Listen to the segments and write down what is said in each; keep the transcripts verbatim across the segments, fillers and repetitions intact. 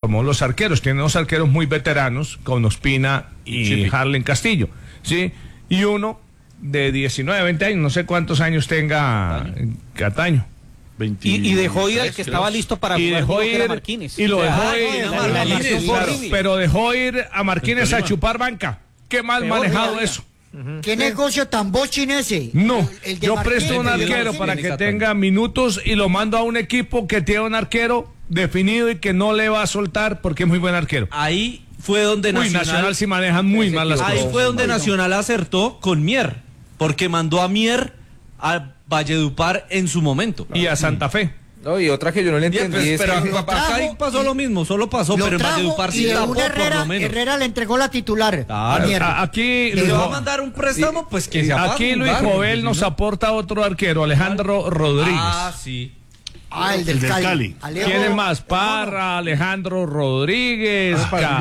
tomó los arqueros. Tiene dos arqueros muy veteranos, con Ospina y sí. Harlen Castillo, ¿sí? Y uno de diecinueve, veinte años, no sé cuántos años tenga Cataño. veinte Y, y dejó ir al que estaba listo para y jugar, dejó ir, Marquínez. Y lo dejó ah, ir, no, la, la, la, claro, pero dejó ir a Marquínez a chupar banca. Qué mal Peor manejado todavía. Eso. Uh-huh. ¿Qué negocio tan bochin ese? No, el, el yo Marquínez, presto un arquero para que tenga minutos y lo mando a un equipo que tiene un arquero definido y que no le va a soltar porque es muy buen arquero. Ahí fue donde Nacional, Nacional, Nacional sí manejan muy mal las ahí cosas. Ahí fue donde Nacional acertó con Mier, porque mandó a Mier a Valledupar en su momento. Y a Santa Fe. No, y otra que yo no le entendí pues, es pero que... acá ahí pasó lo mismo, solo pasó, pero en Valledupar sí tapó Herrera, por lo menos. Herrera le entregó la titular. Claro. A, aquí le va a mandar un préstamo, pues que se apague. Aquí Luis Jovel nos aporta otro arquero, Alejandro Rodríguez. Ah, sí. Ah, el del, el del Cali. Cali. ¿Quién es más? Parra, Alejandro Rodríguez,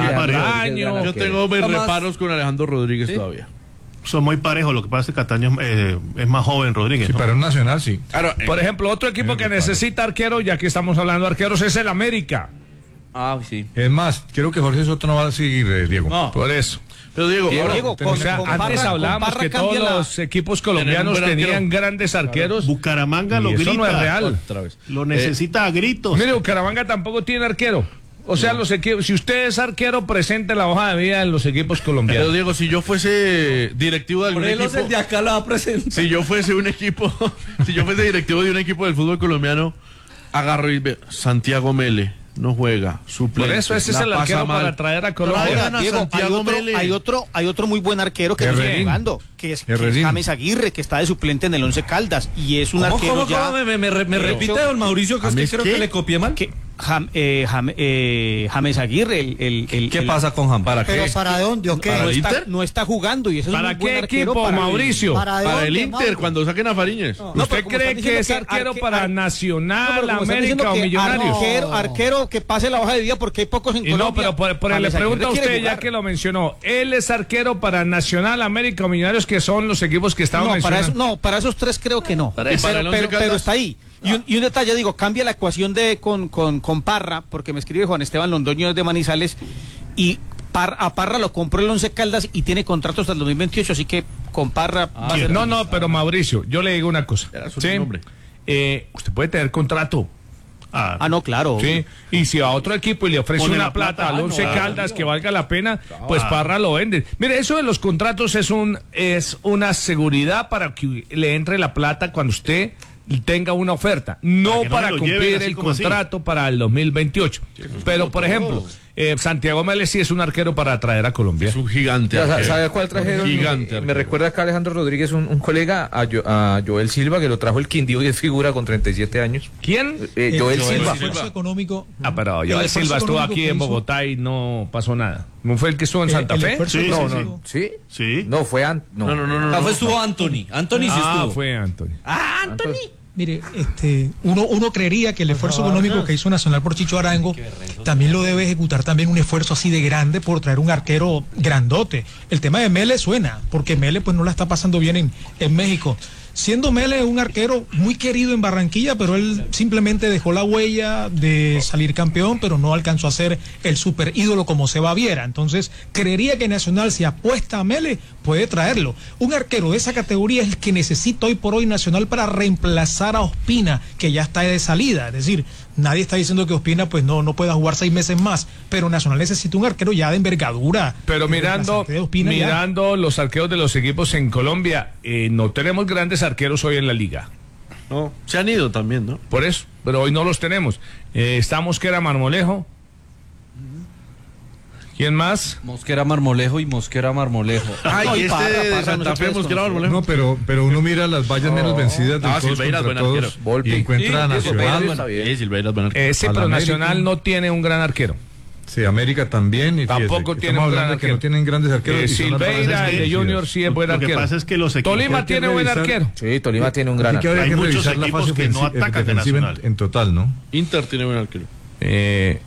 Cataño. Yo tengo mis reparos con Alejandro Rodríguez ¿Sí? todavía. Son muy parejos, lo que pasa es que Cataño eh, es más joven, Rodríguez. Sí, ¿no? Pero en Nacional sí. Claro, por eh, ejemplo, otro equipo que necesita arquero, ya que estamos hablando de arqueros, es el América. Ah, sí. Es más, creo que Jorge Soto no va a seguir, eh, Diego. No, por eso. Pero Diego, Diego, ahora, Diego con, o sea, con antes Parra, hablábamos que todos la... los equipos colombianos tenían arquero. grandes arqueros. Bucaramanga lo grita. Eso no es real. Otra vez. Lo necesita eh, a gritos. Mire, Bucaramanga tampoco tiene arquero. O sea, no. los equipos, si usted es arquero, presente la hoja de vida en los equipos colombianos. Pero Diego, si yo fuese directivo de algún equipo, el de acá la va a presentar. Si yo fuese un equipo, si yo fuese directivo de un equipo del fútbol colombiano, agarro y ve, Santiago Mele no juega, suplente. Por eso ese es el arquero mal. Para traer a Colombia. Ahora, Diego, hay, otro, hay otro, hay otro muy buen arquero que está jugando, que es, que es James Aguirre, que está de suplente en el Once Caldas y es un ¿Cómo, arquero cómo, ya. ¿cómo? Me, me, me, me repite don Mauricio que es que creo ¿qué? que le copié mal. Que, Jam, eh, Jam, eh, James Aguirre, el, el, el ¿qué el, pasa con Jam? ¿Para ¿Pero qué? para dónde o qué? No está, no está jugando y eso ¿Para es un qué buen equipo, para Mauricio? ¿Para, para el Inter, Mauro? cuando saquen a Fariñez. No, ¿Usted cree que es arquero que, para ar... Nacional, no, América o Millonarios? Arquero, arquero que pase la hoja de vida porque hay pocos en y Colombia. No, pero por, por le pregunto a usted, ya que lo mencionó, él es arquero para Nacional, América o Millonarios, que son los equipos que estaban no, mencionando. Para eso, no, para esos tres creo que no. Para pero, pero, pero está ahí. Y un, y un detalle, digo, cambia la ecuación de con, con, con Parra, porque me escribe Juan Esteban Londoño de Manizales, y Par, a Parra lo compró el Once Caldas y tiene contrato hasta el dos mil veintiocho, así que con Parra... Ah, no, no, pero Mauricio, yo le digo una cosa. ¿Sí? Eh, usted puede tener contrato. Ah, ah, no, claro. Sí, y si a otro equipo y le ofrece Pone una plata, plata al Once no, Caldas no. que valga la pena, pues Parra lo vende. Mire, eso de los contratos es un es una seguridad para que le entre la plata cuando usted tenga una oferta, no para, para no cumplir el contrato así. Para el dos mil veintiocho. Sí, pero, por ejemplo, eh, Santiago Mélez sí es un arquero para traer a Colombia. Es un gigante. Ya, ¿sabe cuál trajeron? Gigante. Me, me recuerda acá Alejandro Rodríguez, un, un colega, a, jo, a Joel Silva, que lo trajo el Quindío y es figura con treinta y siete años. ¿Quién? Eh, eh, Joel, Joel Silva. El esfuerzo económico. Ah, pero Joel Silva estuvo aquí en Bogotá y no pasó nada. ¿No fue el que estuvo en Santa el, Fe? el sí, no, sí, no. ¿Sí? Sí. No, fue An no. No, no, no, no, no, no, no estuvo Anthony. Anthony sí ah, estuvo. fue Anthony. Ah, Anthony. Mire, este, uno, uno creería que el esfuerzo económico que hizo Nacional por Chicho Arango también lo debe ejecutar también un esfuerzo así de grande por traer un arquero grandote. El tema de Mele suena, porque Mele pues no la está pasando bien en, en México. Siendo Mele un arquero muy querido en Barranquilla, pero él simplemente dejó la huella de salir campeón, pero no alcanzó a ser el super ídolo como Seba Viera. Entonces, creería que Nacional, si apuesta a Mele, puede traerlo. Un arquero de esa categoría es el que necesita hoy por hoy Nacional para reemplazar a Ospina, que ya está de salida. Es decir, nadie está diciendo que Ospina pues no, no pueda jugar seis meses más, pero Nacional necesita un arquero ya de envergadura. Pero mirando, mirando los arqueros de los equipos en Colombia, eh, no tenemos grandes arqueros hoy en la liga. No, se han ido también, ¿no? Por eso, pero hoy no los tenemos. Eh, está Mosquera Marmolejo. ¿Quién más? Mosquera Marmolejo y Mosquera Marmolejo. Ay, no, y este para, de para, Santa Fe, Mosquera Marmolejo. No, pero, pero uno mira las vallas menos vencidas de ah, todos Silveiras, contra todos Volpi. Y encuentra sí, a Nacional. Sí, Silveiras, buen arquero. Eh, sí, pero Nacional no tiene un gran arquero. Sí, América también. Y tampoco fíjese, tiene un gran arquero. Que no tienen grandes arqueros. Eh, Silveira, el de Junior, sí es buen arquero. Lo que pasa es que los equipos... Tolima tiene buen arquero. Sí, Tolima tiene un gran arquero. Hay muchos equipos que no atacan de Nacional. En total, ¿no? Inter tiene buen arquero. Eh...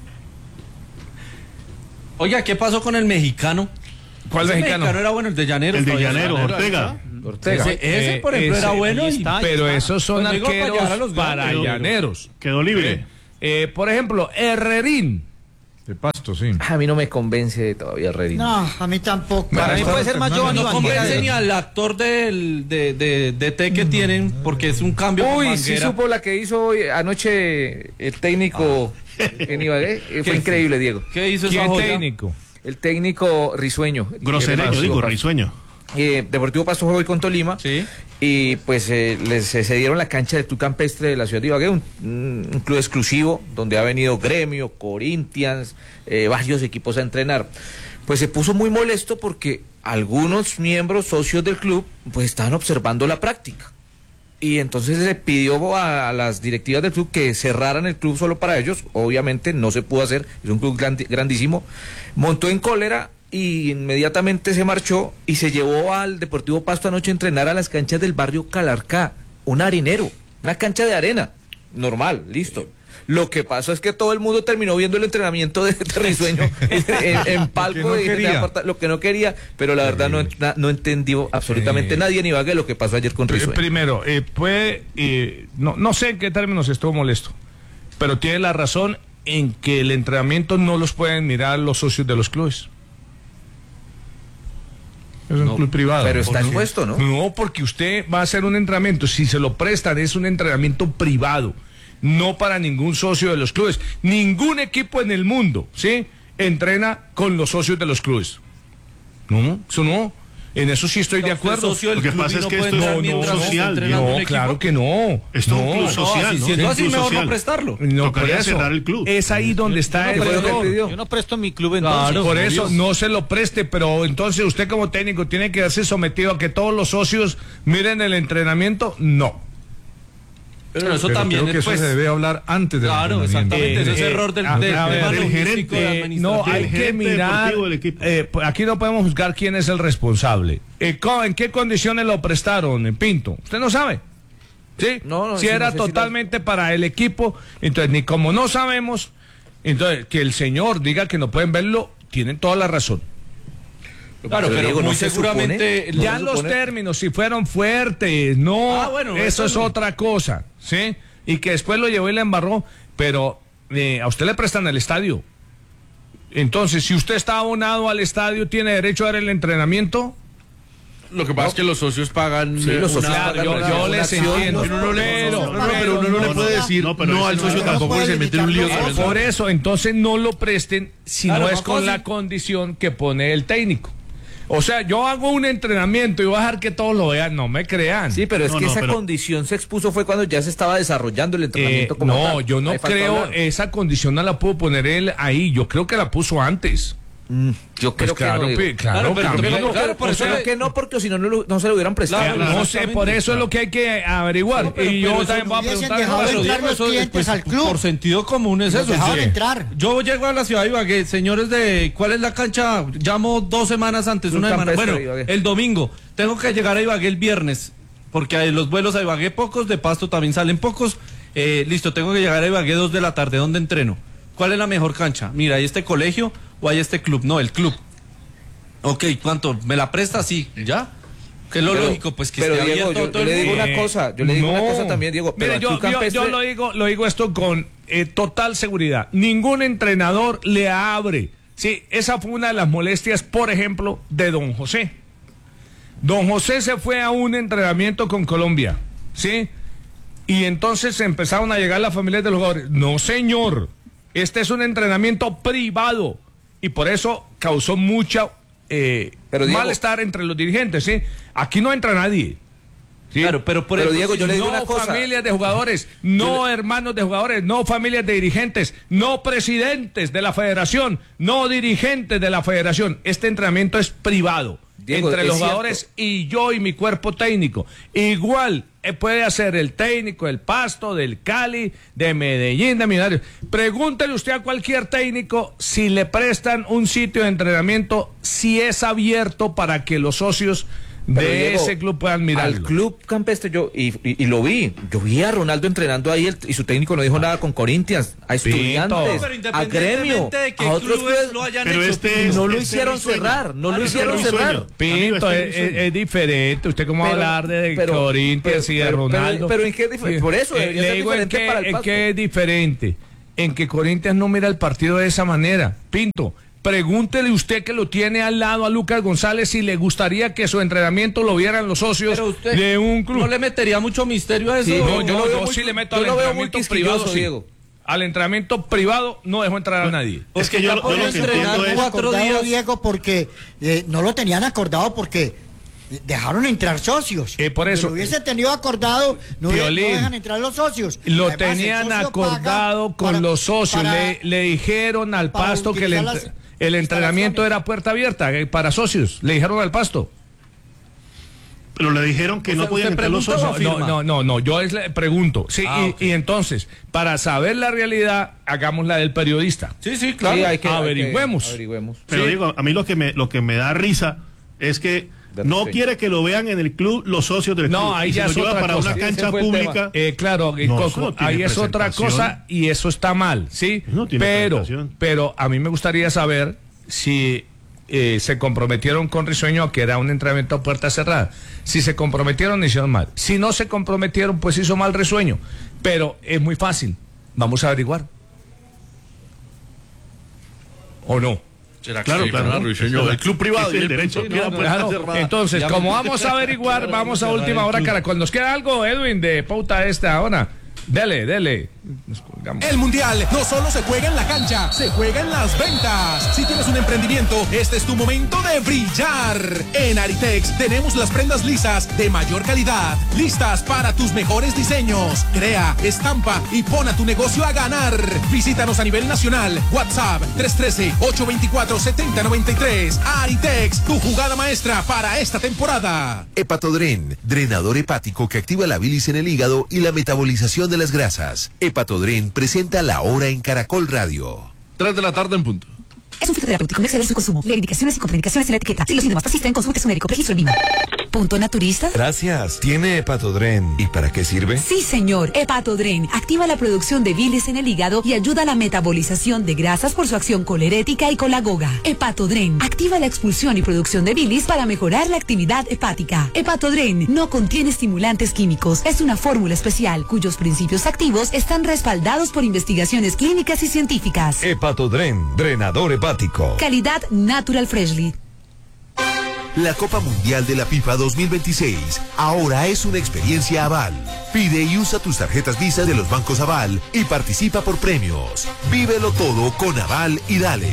Oiga, ¿qué pasó con el mexicano? ¿Cuál ese mexicano? mexicano era bueno, el de Llanero. El de Llanero, Ortega. Ortega. Ese, ese por ejemplo, ese, era bueno. Está, y, pero esos son pues arqueros para, para llaneros. Quedó libre. Eh, eh, por ejemplo, Herrerín. De Pasto, sí. A mí no me convence todavía Redín. No, a mí tampoco. Para mí puede ser más Giovanni No Banguera. convence ni al actor del, de, de, de T que tienen, porque es un cambio con Uy, sí Banguera. supo la que hizo hoy, anoche el técnico en Ibagué. Eh, Fue increíble, Diego. ¿Qué hizo esa ¿Quién joya? técnico? El técnico Risueño. Grosereño, Deportivo digo, Pasto. risueño. Eh, Deportivo Pasto jugó hoy con Tolima. Sí. Y pues eh, les se cedieron la cancha del Club Campestre de la ciudad de Ibagué, un, un club exclusivo donde ha venido Gremio, Corinthians, eh, varios equipos a entrenar. Pues se puso muy molesto porque algunos miembros socios del club pues estaban observando la práctica. Y entonces se pidió a, a las directivas del club que cerraran el club solo para ellos. Obviamente no se pudo hacer, es un club grandi- grandísimo. Montó en cólera y inmediatamente se marchó y se llevó al Deportivo Pasto anoche a entrenar a las canchas del barrio Calarcá, un harinero, una cancha de arena, normal, listo. Lo que pasó es que todo el mundo terminó viendo el entrenamiento de, de Risueño en, en, en palco, no de- de quería. aparta- lo que no quería, pero la verdad no, na- no entendió absolutamente Sí. nadie en Ibagué lo que pasó ayer con Pr- Risueño. Primero, eh, puede, eh, no, no sé en qué términos estuvo molesto, pero tiene la razón en que el entrenamiento no los pueden mirar los socios de los clubes. Es un club privado. Pero está ¿Por qué? impuesto, ¿no? No, porque usted va a hacer un entrenamiento, si se lo prestan es un entrenamiento privado, no para ningún socio de los clubes. Ningún equipo en el mundo, ¿sí?, entrena con los socios de los clubes. No, eso no. En eso sí estoy de Usted acuerdo. socio del Lo que club pasa y es no que puede esto es entrar un mientras club está social, entrenando No, un claro equipo. que no. Esto es un No, club no, social, así ¿no? siendo Es un así, club mejor no social. prestarlo. No, por Tocaría eso. cerrar el club. Es ahí donde está el Fue lo que error. pidió. Yo no presto mi club entonces. Claro. Por eso obvio. no se lo preste, pero entonces usted como técnico tiene que verse sometido a que todos los socios miren el entrenamiento. No. Pero eso Pero también creo que es, pues, eso se debe hablar antes del claro, entrenamiento. exactamente. Ese es Eh, error del, a- del a ver, tema del logístico gerente, y Eh, administrativo. no, hay El que gerente mirar. deportivo del equipo. eh, pues aquí no podemos juzgar quién es el responsable. Eh, co- ¿En qué condiciones lo prestaron, en Pinto? ¿Usted no sabe? ¿Sí? No, no, si sí, era no sé si totalmente para el equipo, entonces ni como no sabemos, entonces que el señor diga que no pueden verlo, tienen toda la razón. Claro, Pero pero Diego, ¿no muy se seguramente... supone? Ya se los supone- términos, si fueron fuertes, no, Ah, bueno, eso eso es no. otra cosa, ¿sí? Y que después lo llevó y le embarró, pero eh, a usted le prestan el estadio. Entonces, si usted está abonado al estadio, ¿tiene derecho a ver el entrenamiento? Lo que pasa es que los socios pagan. Sí, eh, los socios una- pagan yo- una- yo una les acción. entiendo. Uno no le- Pero- no, no, pero uno no le no, puede no, decir no, no, pero ese al no- socio no tampoco puede que se mete en un lío. limitar con los eso. Por eso, entonces no lo presten si Claro, no es más con fácil. la condición que pone el técnico. O sea, yo hago un entrenamiento y voy a dejar que todos lo vean, no me crean. Sí, pero es No, que no, esa pero- condición se expuso fue cuando ya se estaba desarrollando el Eh, entrenamiento como no, tal. yo no Ahí falta creo, hablar. esa condición no la pudo poner él ahí, yo creo que la puso antes. Mm, yo Pues creo claro, que no, pi- digo. claro, Claro, pero- Camilo. pero- claro, por O eso sea, le- que no, porque si no, no, lo- no se lo hubieran prestado. Claro, no sé, exactamente. por eso es lo que hay que averiguar. No, pero- y pero yo eso también voy a hubiesen preguntar. dejado pero entrar Diego, los eso- clientes pues, al club. por sentido común es Los eso. dejaban sí. entrar. Yo llego a la ciudad de Ibagué, señores de ¿cuál es la cancha? Llamo dos semanas antes, Club una semana. Campestre Bueno, de Ibagué. el domingo. Tengo que llegar a Ibagué el viernes, porque hay los vuelos a Ibagué pocos, de Pasto también salen pocos. Eh, listo, tengo que llegar a Ibagué dos de la tarde, ¿dónde entreno? ¿Cuál es la mejor cancha? Mira, ¿hay este colegio o hay este club? No, el club. Ok, ¿cuánto? ¿Me la presta? Sí, ¿ya? Que es lo Pero- lógico, pues que pero esté Diego, abierto yo- a todo yo el le digo mundo. una cosa, yo le digo una no. cosa también, Diego, pero Mire, al yo, Club yo- Campestre- yo lo digo, lo digo esto con eh, total seguridad. Ningún entrenador le abre. Sí, esa fue una de las molestias, por ejemplo, de don José. Don José se fue a un entrenamiento con Colombia, ¿sí? Y entonces empezaron a llegar las familias de los jugadores. No, señor, este es un entrenamiento privado y por eso causó mucha eh, Pero, Diego- malestar entre los dirigentes, ¿sí? Aquí no entra nadie. ¿sí? Claro, pero por Pero, eso- Diego, yo le digo no una cosa. familias de jugadores, no hermanos de jugadores, no familias de dirigentes, no presidentes de la federación, no dirigentes de la federación. Este entrenamiento es privado. Diego, entre es los cierto. jugadores y yo y mi cuerpo técnico. Igual eh, puede hacer el técnico del Pasto, del Cali, de Medellín, de Millonarios. Pregúntele usted a cualquier técnico si le prestan un sitio de entrenamiento, si es abierto para que los socios Pero, de Diego, ese club puedan mirarlo. Al Club Campestre, yo, y, y, y lo vi, yo vi a Ronaldo entrenando ahí el- y su técnico no dijo nada con Corinthians, a estudiantes, Pero a Gremio, independientemente de qué a otros clubes clubes, lo hayan Pero hecho, este y es- no lo este hicieron risueño. cerrar, no lo Este hicieron risueño. cerrar. Pinto, Amigo, este es, risueño. es- es diferente. ¿Usted cómo va a Pero- hablar de pero- Corinthians pero- y de pero- Ronaldo? pero- pero ¿en qué dif- por eso Eh, debería le ser digo en diferente qué, para el en Pasto. qué es diferente. en que Corinthians no mira el partido de esa manera. Pinto, pregúntele usted que lo tiene al lado a Lucas González si le gustaría que su entrenamiento lo vieran los socios de un club. ¿No le metería mucho misterio a eso? Sí, no, yo, yo lo veo yo muy- sí le meto yo al lo veo muy entrenamiento privado, quisquilloso, sí. Diego. Al entrenamiento privado no dejo entrar a nadie. Es que yo, yo lo que entiendo es... cuatro acordado, días. Diego, porque eh, no lo tenían acordado porque dejaron entrar socios. Eh, por eso. Si lo hubiesen tenido acordado, no, de- no Piolín, dejan entrar los socios. Lo Además, el tenían socio acordado paga con para- los socios. para- Le, le dijeron al para Pasto que el, utilizar entre- las el entrenamiento instalaciones. era puerta abierta eh, para socios. Le dijeron al Pasto. Pero le dijeron que no ¿Usted- podían usted entrar los preguntó o socios. No, firma? no, no, no, yo es le pregunto. Sí, Ah, y, ok. y entonces, para saber la realidad, hagamos la del periodista. Sí, sí, claro. Sí, hay que, hay que- Averigüemos. averigüemos. Pero Sí. digo, a mí lo que me lo que me da risa es que De no respeto. quiere que lo vean en el club los socios del No, club. ahí y ya se es lo lleva otra para cosa. una Ese cancha fue el pública. Eh, claro, eh, No, Coco, eso no tiene ahí es otra presentación. cosa y eso está mal, ¿sí? No tiene pero, presentación. pero a mí me gustaría saber si eh, se comprometieron con Risueño a que era un entrenamiento a puerta cerrada. Si se comprometieron, hicieron mal. Si no se comprometieron, pues hizo mal Risueño. Pero es muy fácil. Vamos a averiguar. ¿O no? ¿Será Claro, que claro. claro, Ruiseñor, el club privado Es y el el derecho. derecho. Sí, no, Claro, entonces, Ya como me- vamos a averiguar, vamos a última hora, Caracol. ¿Nos queda algo, Edwin, de pauta esta ahora? Dele, dele. Nos colgamos. El Mundial no solo se juega en la cancha, se juega en las ventas. Si tienes un emprendimiento, este es tu momento de brillar. En Aritex tenemos las prendas lisas de mayor calidad, listas para tus mejores diseños. Crea, estampa y pon a tu negocio a ganar. Visítanos a nivel nacional. WhatsApp tres uno tres, ocho dos cuatro, siete cero nueve tres. Aritex, tu jugada maestra para esta temporada. Hepatodren, drenador hepático que activa la bilis en el hígado y la metabolización de las grasas. Hepatodren presenta La Hora en Caracol Radio. Tres de la tarde en punto. Es un fitoterapéutico, no exceder su consumo. Leer indicaciones y contraindicaciones en la etiqueta. Si los síntomas persisten, consulte su médico. Registro en línea. ¿Punto naturista? Gracias. ¿Tiene Hepatodren? ¿Y para qué sirve? Sí, señor. Hepatodren activa la producción de bilis en el hígado y ayuda a la metabolización de grasas por su acción colerética y colagoga. Hepatodren activa la expulsión y producción de bilis para mejorar la actividad hepática. Hepatodren no contiene estimulantes químicos. Es una fórmula especial cuyos principios activos están respaldados por investigaciones clínicas y científicas. Hepatodren, drenador hepático. Calidad Natural Freshly. La Copa Mundial de la FIFA dos mil veintiséis ahora es una experiencia Aval. Pide y usa tus tarjetas Visa de los bancos Aval y participa por premios. Vívelo todo con Aval y dale.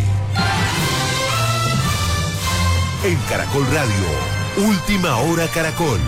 En Caracol Radio, Última Hora Caracol.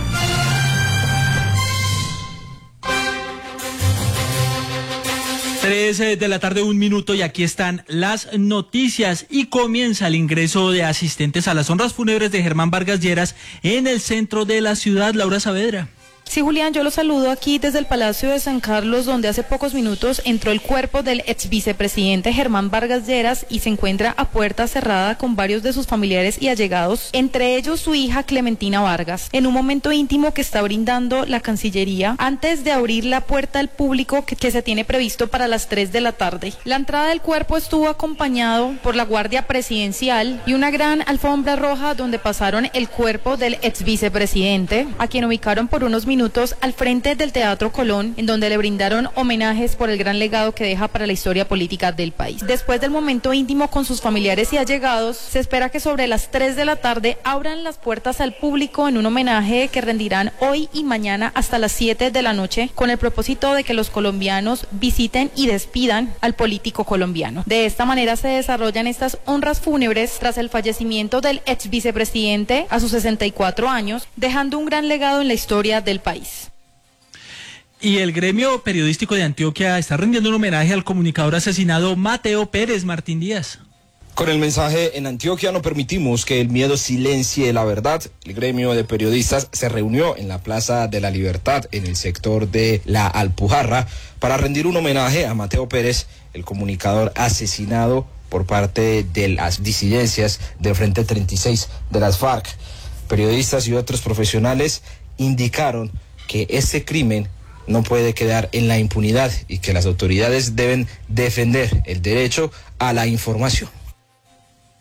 Tres de la tarde, un minuto, y aquí están las noticias. Y comienza el ingreso de asistentes a las honras fúnebres de Germán Vargas Lleras en el centro de la ciudad. Laura Saavedra. Sí, Julián, yo lo saludo aquí desde el Palacio de San Carlos, donde hace pocos minutos entró el cuerpo del ex vicepresidente Germán Vargas Lleras y se encuentra a puerta cerrada con varios de sus familiares y allegados, entre ellos su hija Clementina Vargas, en un momento íntimo que está brindando la Cancillería antes de abrir la puerta al público que, que se tiene previsto para las tres de la tarde. La entrada del cuerpo estuvo acompañado por la Guardia Presidencial y una gran alfombra roja donde pasaron el cuerpo del ex vicepresidente, a quien ubicaron por unos minutos al frente del Teatro Colón, en donde le brindaron homenajes por el gran legado que deja para la historia política del país. Después del momento íntimo con sus familiares y allegados, se espera que sobre las tres de la tarde abran las puertas al público en un homenaje que rendirán hoy y mañana hasta las siete de la noche, con el propósito de que los colombianos visiten y despidan al político colombiano. De esta manera se desarrollan estas honras fúnebres tras el fallecimiento del ex vicepresidente a sus sesenta y cuatro años, dejando un gran legado en la historia del país. Y el gremio periodístico de Antioquia está rendiendo un homenaje al comunicador asesinado Mateo Pérez. Martín Díaz. Con el mensaje "En Antioquia no permitimos que el miedo silencie la verdad", el gremio de periodistas se reunió en la Plaza de la Libertad, en el sector de La Alpujarra, para rendir un homenaje a Mateo Pérez, el comunicador asesinado por parte de las disidencias del Frente treinta y seis de las FARC. Periodistas y otros profesionales indicaron que este crimen no puede quedar en la impunidad y que las autoridades deben defender el derecho a la información.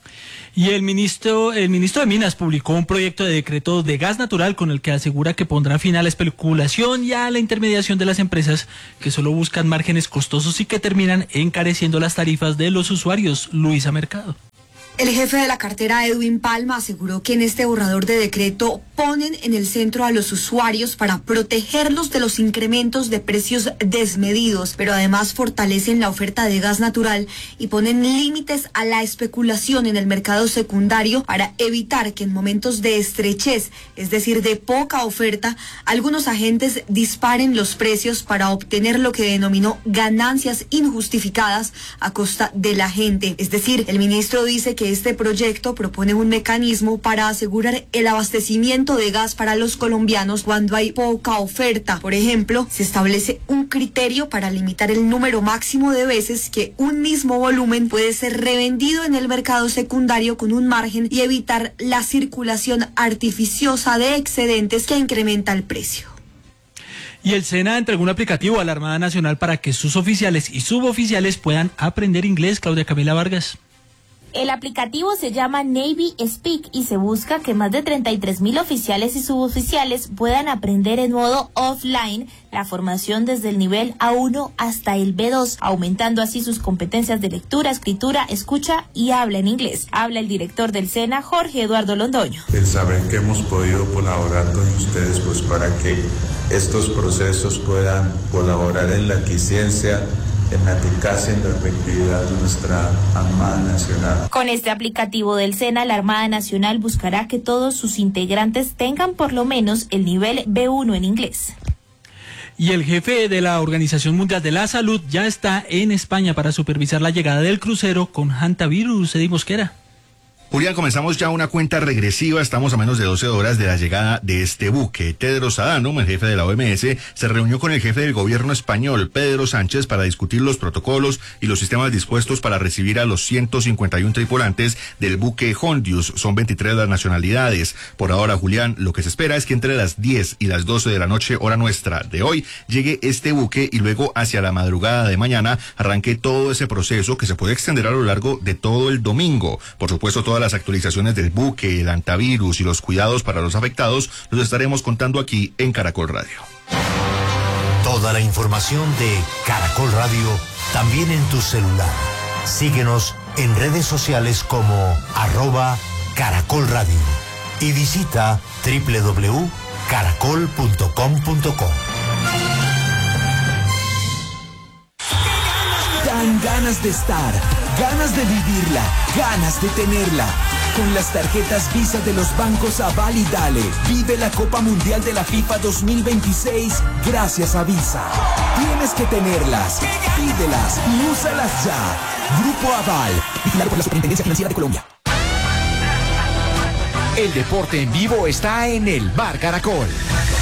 Y el ministro, el ministro de Minas publicó un proyecto de decreto de gas natural con el que asegura que pondrá fin a la especulación y a la intermediación de las empresas que solo buscan márgenes costosos y que terminan encareciendo las tarifas de los usuarios. Luisa Mercado. El jefe de la cartera, Edwin Palma, aseguró que en este borrador de decreto ponen en el centro a los usuarios para protegerlos de los incrementos de precios desmedidos, pero además fortalecen la oferta de gas natural y ponen límites a la especulación en el mercado secundario para evitar que en momentos de estrechez, es decir, de poca oferta, algunos agentes disparen los precios para obtener lo que denominó ganancias injustificadas a costa de la gente. Es decir, el ministro dice que este proyecto propone un mecanismo para asegurar el abastecimiento de gas para los colombianos cuando hay poca oferta. Por ejemplo, se establece un criterio para limitar el número máximo de veces que un mismo volumen puede ser revendido en el mercado secundario con un margen y evitar la circulación artificiosa de excedentes que incrementa el precio. Y el SENA entregó un aplicativo a la Armada Nacional para que sus oficiales y suboficiales puedan aprender inglés. Claudia Camila Vargas. El aplicativo se llama Navy Speak y se busca que más de treinta y tres mil oficiales y suboficiales puedan aprender en modo offline la formación desde el nivel A uno hasta el B dos, aumentando así sus competencias de lectura, escritura, escucha y habla en inglés. Habla el director del SENA, Jorge Eduardo Londoño. El saber que hemos podido colaborar con ustedes pues para que estos procesos puedan colaborar en la eficiencia, en la eficacia y en la efectividad de nuestra Armada Nacional. Con este aplicativo del SENA, la Armada Nacional buscará que todos sus integrantes tengan por lo menos el nivel B uno en inglés. Y el jefe de la Organización Mundial de la Salud ya está en España para supervisar la llegada del crucero con hantavirus. Eddie Mosquera. Julián, comenzamos ya una cuenta regresiva, estamos a menos de doce horas de la llegada de este buque. Tedros Adhanom, el jefe de la O M S, se reunió con el jefe del gobierno español, Pedro Sánchez, para discutir los protocolos y los sistemas dispuestos para recibir a los ciento cincuenta y uno tripulantes del buque Hondius. Son veintitrés las nacionalidades. Por ahora, Julián, lo que se espera es que entre las diez y las doce de la noche, hora nuestra de hoy, llegue este buque y luego hacia la madrugada de mañana arranque todo ese proceso que se puede extender a lo largo de todo el domingo. Por supuesto, todas las actualizaciones del buque, el antivirus y los cuidados para los afectados los estaremos contando aquí en Caracol Radio. Toda la información de Caracol Radio también en tu celular. Síguenos en redes sociales como arroba Caracol Radio y visita doble u doble u doble u punto caracol punto com punto co. Dan ganas de estar, ganas de vivirla, ganas de tenerla. Con las tarjetas Visa de los bancos Aval y Dale, vive la Copa Mundial de la FIFA dos mil veintiséis gracias a Visa. Tienes que tenerlas, pídelas y úsalas ya. Grupo Aval, vigilado por la Superintendencia Financiera de Colombia. El deporte en vivo está en el Bar Caracol.